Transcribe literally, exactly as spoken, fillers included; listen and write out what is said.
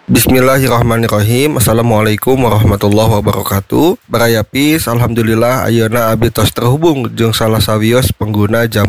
Bismillahirrahmanirrahim. Assalamualaikum warahmatullahi wabarakatuh. Baraya Pis, alhamdulillah ayeuna abdi tos terhubung jeung salah sawios pengguna jamu